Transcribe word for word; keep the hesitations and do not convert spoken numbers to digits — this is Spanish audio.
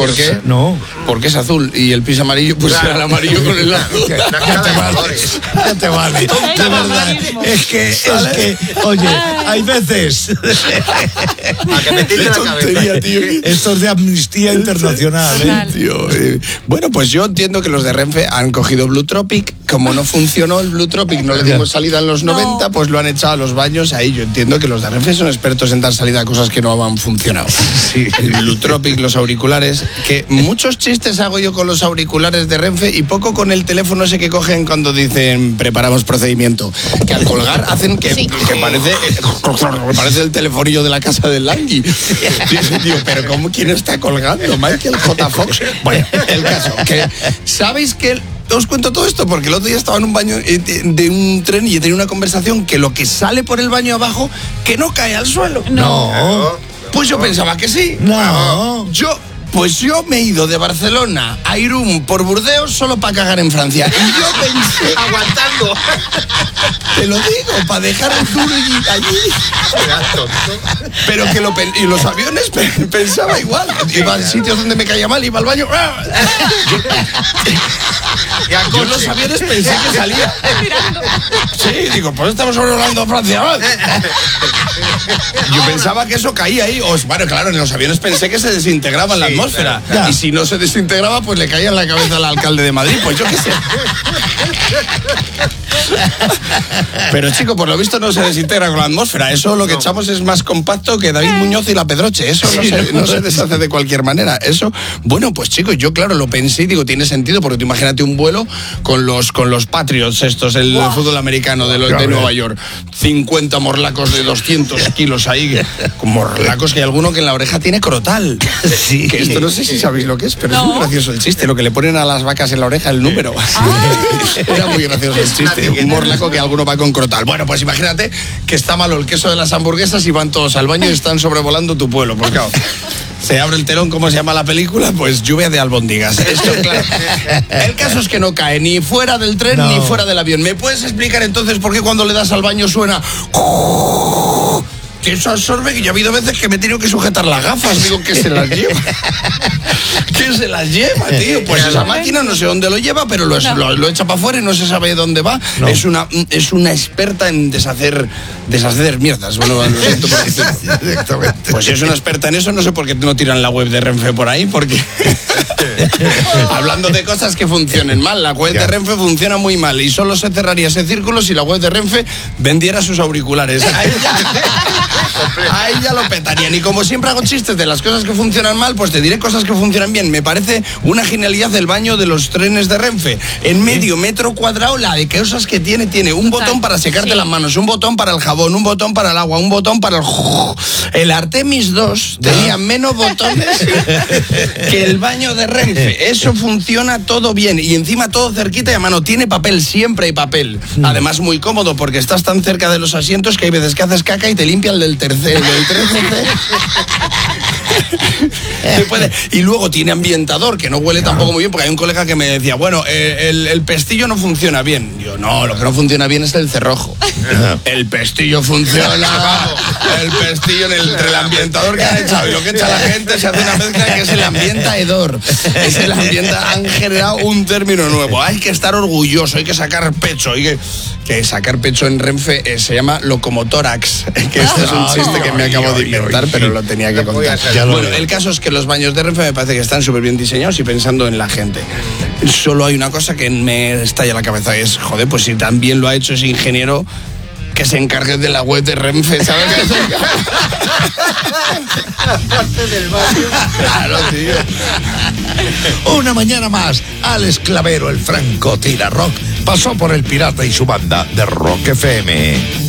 ¿Por qué? No. Porque es azul y el pis amarillo pues claro. Era el amarillo con el azul. Ya te vale. Ya te vale. De verdad. Es que, es que, oye, hay veces. A que me tire la cabeza. Tío. Esto es de Amnistía Internacional, ¿eh? Tío, eh. Bueno, pues yo entiendo que los de Renfe han cogido Blue Tropic. Como no funcionó el Blue Tropic, no le dimos salida en los no. noventa, pues lo han echado a los baños ahí. Yo entiendo que los de Renfe son expertos en dar salida a cosas que no han funcionado. Sí. El Blue Tropic, los auriculares, que muchos chistes hago yo con los auriculares de Renfe y poco con el teléfono ese que cogen cuando dicen preparamos procedimiento. Que al colgar hacen que, sí. que parece parece el telefonillo de la casa del Langui. Tío, pero ¿cómo, ¿quién está colgando? Michael J. Fox. Bueno, el caso, que ¿sabéis que os cuento todo esto? Porque el otro día estaba en un baño de un tren y he tenido una conversación que lo que sale por el baño abajo, que no cae al suelo. No. Pues yo pensaba que sí. No. Yo... Pues yo me he ido de Barcelona a Irún por Burdeos solo para cagar en Francia. Y yo pensé... Aguantando. Te lo digo, para dejar el duro allí. Pero que lo... Y los aviones pensaba igual. Iba a sitios donde me caía mal, iba al baño... Yo en los aviones pensé que salía... Sí, digo, pues estamos sobrevolando a Francia. Yo pensaba que eso caía ahí. O, bueno, claro, en los aviones pensé que se desintegraba en la atmósfera. Ya. Y si no se desintegraba, pues le caía en la cabeza al alcalde de Madrid. Pues yo qué sé. Pero chico, por lo visto no se desintegra con la atmósfera. Eso lo que no. echamos es más compacto que David Muñoz y la Pedroche. Eso no, sí, se, no se deshace de cualquier manera. Eso, bueno, pues chicos, yo claro lo pensé y digo, tiene sentido, porque tú imagínate un vuelo con los con los Patriots estos, el wow. fútbol americano de, lo, de Nueva York. cincuenta morlacos de doscientos kilos ahí. Con morlacos que hay alguno que en la oreja tiene crotal. Sí. Que esto no sé si sabéis lo que es, pero no. es muy gracioso el chiste. Lo que le ponen a las vacas en la oreja, el número. Sí. Era muy gracioso el chiste. Un morlaco que alguno va con crotal. Bueno, pues imagínate que está malo el queso de las hamburguesas y van todos al baño y están sobrevolando tu pueblo. Pues claro, se abre el telón, ¿cómo se llama la película? Pues lluvia de albóndigas. Esto, claro. El caso es que no cae ni fuera del tren no. ni fuera del avión. ¿Me puedes explicar entonces por qué cuando le das al baño suena... que eso absorbe? Que yo ha habido veces que me he tenido que sujetar las gafas. Digo, que se las lleva. ¿Qué se las lleva, tío? Pues esa máquina no sé dónde lo lleva, pero lo, no. lo, lo echa para afuera y no se sabe dónde va. No. Es una es una experta en deshacer deshacer mierdas. Bueno, lo siento por decir. Pues si es una experta en eso, no sé por qué no tiran la web de Renfe por ahí, porque hablando de cosas que funcionen mal, la web ya. de Renfe funciona muy mal y solo se cerraría ese círculo si la web de Renfe vendiera sus auriculares. Ahí ya, ahí ya lo petarían. Y como siempre hago chistes de las cosas que funcionan mal, pues te diré cosas que funcionan bien. Me parece una genialidad el baño de los trenes de Renfe. En medio metro cuadrado, la de cosas que tiene, tiene un botón para secarte sí. las manos, un botón para el jabón, un botón para el agua, un botón para el... El Artemis dos tenía menos botones que el baño de Renfe. Eso funciona todo bien. Y encima todo cerquita y a mano. Tiene papel, siempre hay papel. Además muy cómodo porque estás tan cerca de los asientos que hay veces que haces caca y te limpian del tercer, del trece. Puede. Y luego tiene ambientador, que no huele tampoco muy bien, porque hay un colega que me decía, bueno, eh, el, el pestillo no funciona bien. Yo, no, lo que no funciona bien es el cerrojo. El pestillo funciona, el pestillo en el, entre el ambientador que han echado y lo que echa la gente se hace una mezcla que es el ambientaedor. Es el ambienta, han generado un término nuevo. Hay que estar orgulloso, hay que sacar pecho, hay que, que sacar pecho en Renfe eh, se llama locomotórax, que este es un chiste que me acabo de inventar, pero lo tenía que contar. Bueno, el caso es que los baños de Renfe me parece que están súper bien diseñados y pensando en la gente. Solo hay una cosa que me estalla la cabeza y es, joder, pues si también lo ha hecho ese ingeniero, que se encargue de la web de Renfe, ¿sabes? Aparte del barrio. Claro, tío. Una mañana más, Alex Clavero, el franco tira rock, pasó por El Pirata y su banda de Rock F M.